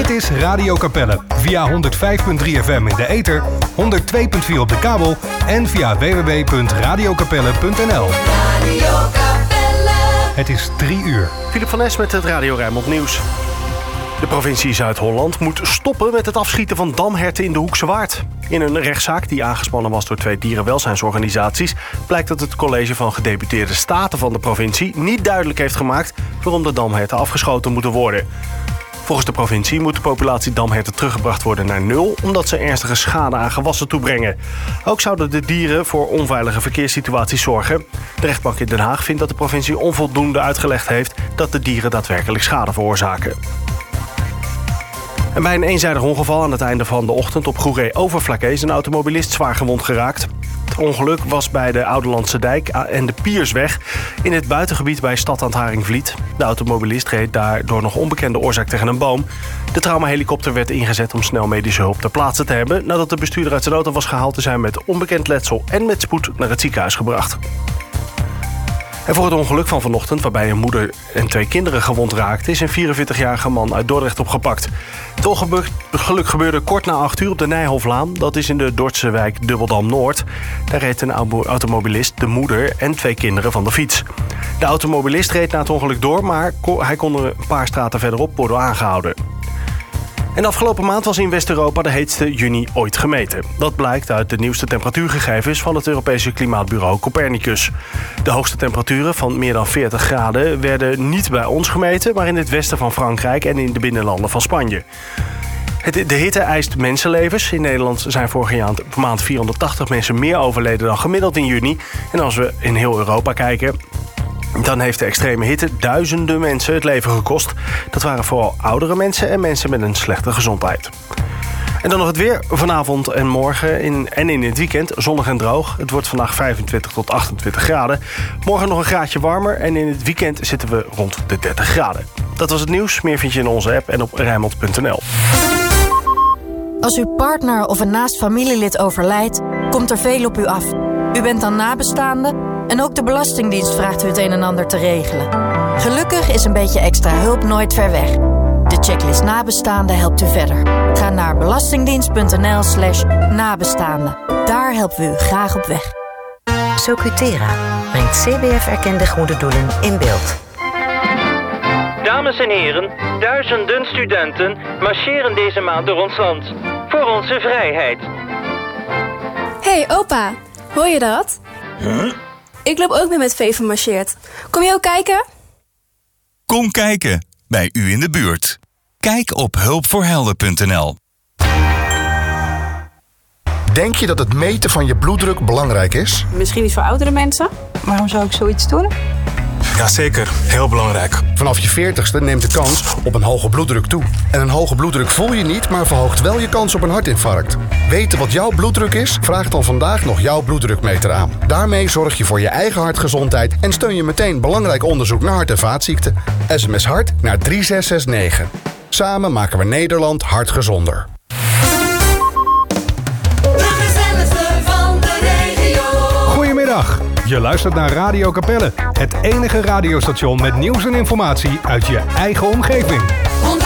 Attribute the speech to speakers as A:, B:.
A: Dit is Radio Capelle via 105.3 FM in de ether, 102.4 op de kabel en via www.radiokapelle.nl.
B: Radio Capelle.
A: Het is 3 uur.
C: Philip van Es met het Radio Rijnmond Nieuws. De provincie Zuid-Holland moet stoppen met het afschieten van damherten in de Hoekse Waard. In een rechtszaak die aangespannen was door 2 dierenwelzijnsorganisaties blijkt dat het college van gedeputeerde staten van de provincie niet duidelijk heeft gemaakt waarom de damherten afgeschoten moeten worden. Volgens de provincie moet de populatie damherten teruggebracht worden naar 0... omdat ze ernstige schade aan gewassen toebrengen. Ook zouden de dieren voor onveilige verkeerssituaties zorgen. De rechtbank in Den Haag vindt dat de provincie onvoldoende uitgelegd heeft dat de dieren daadwerkelijk schade veroorzaken. En bij een eenzijdig ongeval aan het einde van de ochtend op Goeree-Overflakkee is een automobilist zwaar gewond geraakt. Het ongeluk was bij de Ouderlandse Dijk en de Piersweg in het buitengebied bij Stad aan het Haringvliet. De automobilist reed daar door nog onbekende oorzaak tegen een boom. De traumahelikopter werd ingezet om snel medische hulp ter plaatse te hebben, nadat de bestuurder uit zijn auto was gehaald te zijn met onbekend letsel en met spoed naar het ziekenhuis gebracht. En voor het ongeluk van vanochtend, waarbij een moeder en 2 kinderen gewond raakten, is een 44-jarige man uit Dordrecht opgepakt. Het ongeluk gebeurde kort na 8 uur op de Nijhofflaan. Dat is in de Dordtse wijk Dubbeldam-Noord. Daar reed een automobilist, de moeder en 2 kinderen van de fiets. De automobilist reed na het ongeluk door, maar hij kon er een paar straten verderop worden aangehouden. En de afgelopen maand was in West-Europa de heetste juni ooit gemeten. Dat blijkt uit de nieuwste temperatuurgegevens van het Europese klimaatbureau Copernicus. De hoogste temperaturen van meer dan 40 graden werden niet bij ons gemeten, maar in het westen van Frankrijk en in de binnenlanden van Spanje. De hitte eist mensenlevens. In Nederland zijn vorige maand 480 mensen meer overleden dan gemiddeld in juni. En als we in heel Europa kijken, dan heeft de extreme hitte duizenden mensen het leven gekost. Dat waren vooral oudere mensen en mensen met een slechte gezondheid. En dan nog het weer. Vanavond en morgen en in het weekend zonnig en droog. Het wordt vandaag 25 tot 28 graden. Morgen nog een graadje warmer en in het weekend zitten we rond de 30 graden. Dat was het nieuws. Meer vind je in onze app en op Rijnmond.nl.
D: Als uw partner of een naast familielid overlijdt, komt er veel op u af. U bent dan nabestaande en ook de Belastingdienst vraagt u het een en ander te regelen. Gelukkig is een beetje extra hulp nooit ver weg. De checklist nabestaande helpt u verder. Ga naar belastingdienst.nl/nabestaande. Daar helpen we u graag op weg.
E: Socutera brengt CBF-erkende goede doelen in beeld.
F: Dames en heren, duizenden studenten marcheren deze maand door ons land. Voor onze vrijheid.
G: Hey opa, hoor je dat?
H: Huh?
G: Ik loop ook mee met Veven marcheert. Kom je ook kijken?
H: Kom kijken, bij u in de buurt. Kijk op hulpvoorhelden.nl.
I: Denk je dat het meten van je bloeddruk belangrijk is?
J: Misschien niet voor oudere mensen. Waarom zou ik zoiets doen?
K: Jazeker, heel belangrijk.
I: Vanaf je 40ste neemt de kans op een hoge bloeddruk toe. En een hoge bloeddruk voel je niet, maar verhoogt wel je kans op een hartinfarct. Weten wat jouw bloeddruk is? Vraag dan vandaag nog jouw bloeddrukmeter aan. Daarmee zorg je voor je eigen hartgezondheid en steun je meteen belangrijk onderzoek naar hart- en vaatziekten. SMS hart naar 3669. Samen maken we Nederland hartgezonder.
A: Goedemiddag. Je luistert naar Radio Capelle, het enige radiostation met nieuws en informatie uit je eigen omgeving.